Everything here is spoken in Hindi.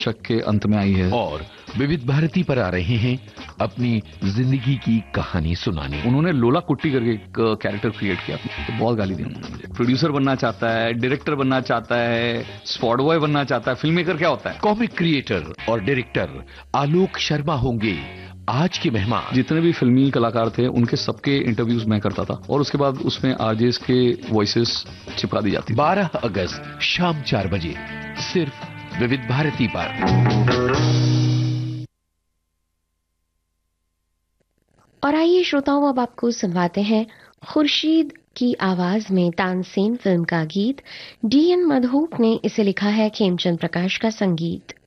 दशक के अंत में आई है। और विविध भारती पर आ रहे हैं अपनी जिंदगी की कहानी सुनाने। उन्होंने लोला कुट्टी करके एक कैरेक्टर क्रिएट किया, तो बहुत गाली दी उन्होंने। प्रोड्यूसर बनना चाहता है, डायरेक्टर बनना चाहता है, स्पॉट बॉय बनना चाहता है, फिल्म मेकर क्या होता है? कॉमिक क्रिएटर और डायरेक्टर आलोक शर्मा होंगे आज के मेहमान। जितने भी फिल्मी कलाकार थे उनके सबके इंटरव्यूज मैं करता था और उसके बाद उसमें आरजेस के वॉइसेस चिपका दी जाती। 12 अगस्त शाम 4 बजे सिर्फ विविध भारती पर। और आइए श्रोताओं, अब आपको सुनवाते हैं खुर्शीद की आवाज में तानसेन फिल्म का गीत। डीएन मधूक ने इसे लिखा है, खेमचंद प्रकाश का संगीत।